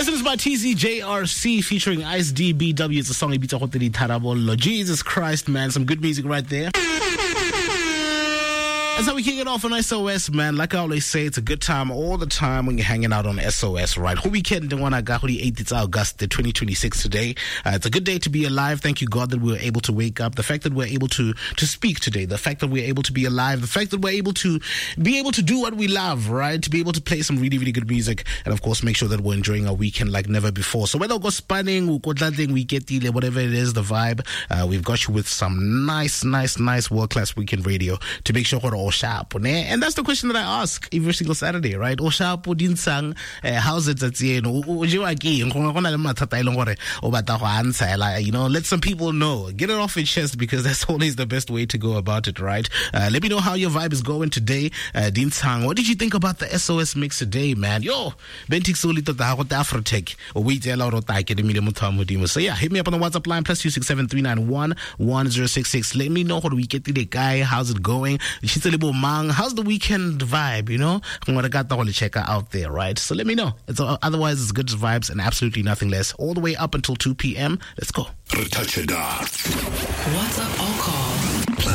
This is by TZJRC featuring Ice DBW. It's a song Ibita Hoteli Tarabollo. Jesus Christ, man. Some good music right there. That's how we kick it off on SOS, man. Like I always say, it's a good time all the time when you're hanging out on SOS, right? Who weekend the one I got, 8th, it's August 2026 today. It's a good day to be alive. Thank you, God, that we were able to wake up. The fact that we're able to speak today. The fact that we're able to be alive. The fact that we're able to do what we love, right? To be able to play some really, really good music. And of course, make sure that we're enjoying our weekend like never before. So whether we go spanning, we get whatever it is, the vibe, we've got you with some nice world-class weekend radio to make sure we're all sharp. And that's the question that I ask every single Saturday, right? O sharp, o dinsang, how's it at the let some people know. Get it off your chest because that's always the best way to go about it, right? Let me know how your vibe is going today. Dinsang, what did you think about the SOS mix today, man? Yo, Bentik Solito Afrotech. So yeah, hit me up on the WhatsApp line +26739111066. Let me know what we get today, guy. How's it going? How's the weekend vibe? You know, I'm gonna get the whole checker out there, right? So let me know. Otherwise, it's good vibes and absolutely nothing less. All the way up until 2 p.m. Let's go. WhatsApp or call